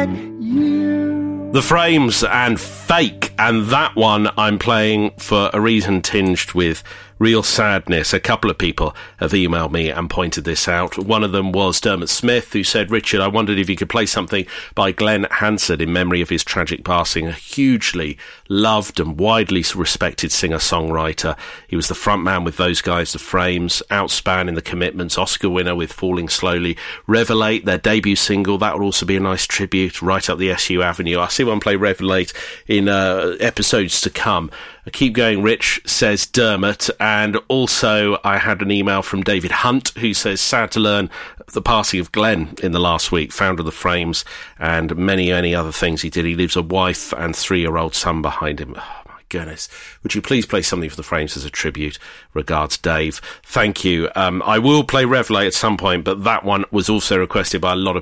get you. The Frames and Fake, and that one I'm playing for a reason tinged with real sadness. A couple of people have emailed me and pointed this out. One of them was Dermot Smith, who said, Richard, I wondered if you could play something by Glenn Hansard in memory of his tragic passing. A hugely loved and widely respected singer-songwriter. He was the front man with those guys, the Frames, outspan in the Commitments, Oscar winner with Falling Slowly, Revelate, their debut single. That would also be a nice tribute, right up the SU Avenue. I see one play Revelate in episodes to come. Keep going, Rich, says Dermot. And also I had an email from David Hunt, who says, sad to learn the passing of Glenn in the last week, founder of the Frames and many other things he did. He leaves a wife and 3-year-old son behind him. Oh, my goodness. Would you please play something for the Frames as a tribute? Regards, Dave. Thank you. I will play Revelate at some point, but that one was also requested by a lot of